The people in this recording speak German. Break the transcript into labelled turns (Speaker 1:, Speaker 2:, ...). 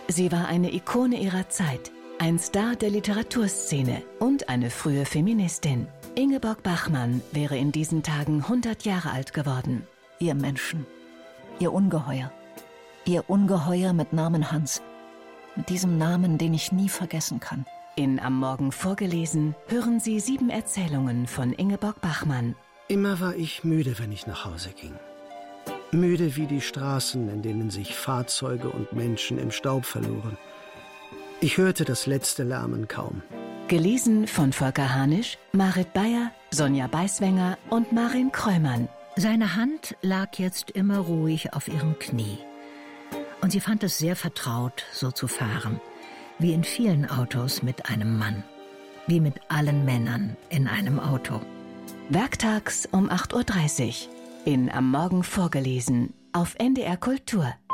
Speaker 1: Sie war eine Ikone ihrer Zeit, ein Star der Literaturszene und eine frühe Feministin. Ingeborg Bachmann wäre in diesen Tagen 100 Jahre alt geworden.
Speaker 2: Ihr Menschen, ihr Ungeheuer. Ihr Ungeheuer mit Namen Hans. Mit diesem Namen, den ich nie vergessen kann.
Speaker 1: In Am Morgen vorgelesen hören Sie 7 Erzählungen von Ingeborg Bachmann.
Speaker 3: Immer war ich müde, wenn ich nach Hause ging. Müde wie die Straßen, in denen sich Fahrzeuge und Menschen im Staub verloren. Ich hörte das letzte Lärmen kaum.
Speaker 1: Gelesen von Volker Hanisch, Marit Beyer, Sonja Beiswenger und Marin Kreumann.
Speaker 2: Seine Hand lag jetzt immer ruhig auf ihrem Knie. Und sie fand es sehr vertraut, so zu fahren. Wie in vielen Autos mit einem Mann. Wie mit allen Männern in einem Auto.
Speaker 1: Werktags um 8:30 Uhr. In Am Morgen vorgelesen auf NDR Kultur.